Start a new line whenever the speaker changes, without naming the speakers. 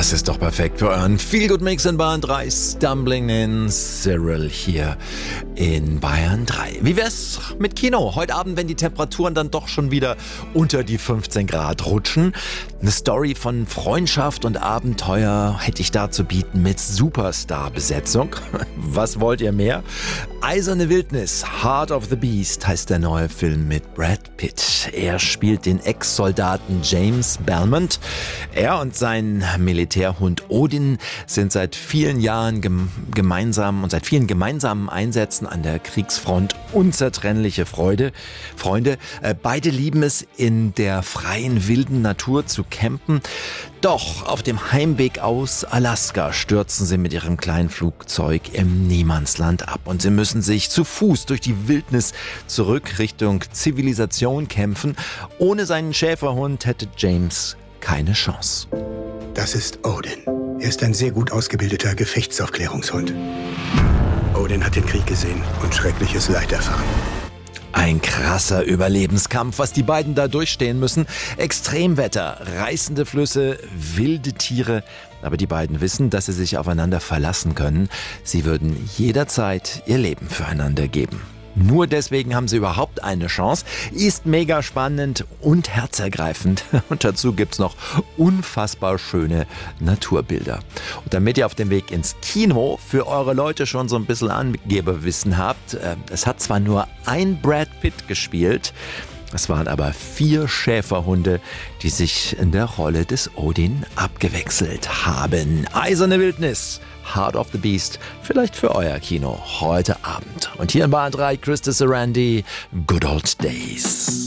Das ist doch perfekt für euren Feelgood Mix in Bayern 3. Stumbling in Cyril hier in Bayern 3. Wie wär's mit Kino? Heute Abend, wenn die Temperaturen dann doch schon wieder unter die 15 Grad rutschen. Eine Story von Freundschaft und Abenteuer hätte ich da zu bieten mit Superstar-Besetzung. Was wollt ihr mehr? Eiserne Wildnis, Heart of the Beast heißt der neue Film mit Brad Pitt. Er spielt den Ex-Soldaten James Belmont. Er und sein Militärhund Odin sind seit vielen Jahren seit vielen gemeinsamen Einsätzen an der Kriegsfront unzertrennliche Freunde. Beide lieben es, in der freien, wilden Natur zu campen. Doch auf dem Heimweg aus Alaska stürzen sie mit ihrem kleinen Flugzeug im Niemandsland ab und sie müssen sich zu Fuß durch die Wildnis zurück Richtung Zivilisation kämpfen. Ohne seinen Schäferhund hätte James keine Chance.
Das ist Odin. Er ist ein sehr gut ausgebildeter Gefechtsaufklärungshund. Odin hat den Krieg gesehen und schreckliches Leid erfahren.
Ein krasser Überlebenskampf, was die beiden da durchstehen müssen. Extremwetter, reißende Flüsse, wilde Tiere. Aber die beiden wissen, dass sie sich aufeinander verlassen können. Sie würden jederzeit ihr Leben füreinander geben. Nur deswegen haben sie überhaupt eine Chance. Ist mega spannend und herzergreifend. Und dazu gibt's noch unfassbar schöne Naturbilder. Und damit ihr auf dem Weg ins Kino für eure Leute schon so ein bisschen Angeberwissen habt, es hat zwar nur ein Brad Pitt gespielt, es waren aber 4 Schäferhunde, die sich in der Rolle des Odin abgewechselt haben. Eiserne Wildnis, Heart of the Beast, vielleicht für euer Kino heute Abend. Und hier in Bayern 3, Christa Sarandi, Good Old Days.